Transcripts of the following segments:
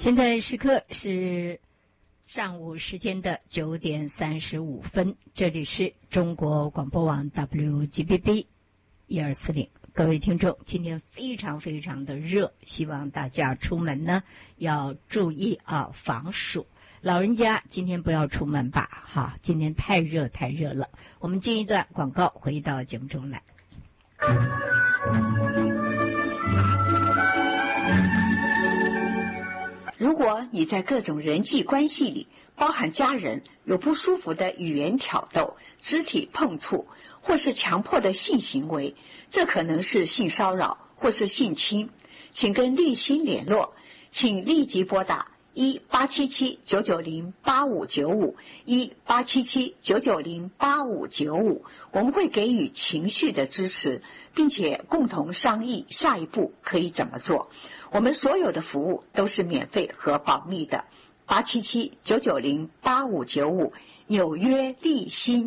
现在时刻是上午时间的9点35分，这里是中国广播网 WGBB 1240。各位听众，今天非常非常的热，希望大家出门呢要注意防暑。老人家今天不要出门吧，哈，今天太热了。我们进一段广告，回到节目中来。 如果你在各种人际关系里，包含家人，有不舒服的语言挑逗、肢体碰触，或是强迫的性行为，这可能是性骚扰或是性侵，请跟立新联络，请立即拨打1877-990-8595 1877-990-8595，我们会给予情绪的支持，并且共同商议下一步可以怎么做。我们所有的服务都是免费和保密的。877-990-8595，纽约立新。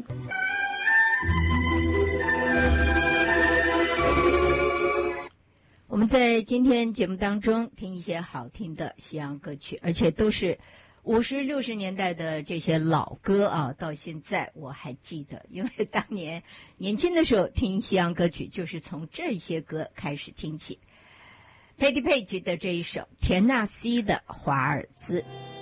我们在今天节目当中听一些好听的西洋歌曲，而且都是50、60年代的这些老歌啊，到现在我还记得，因为当年年轻的时候听西洋歌曲就是从这些歌开始听起。Patti Page 的这一首田纳西的华尔兹。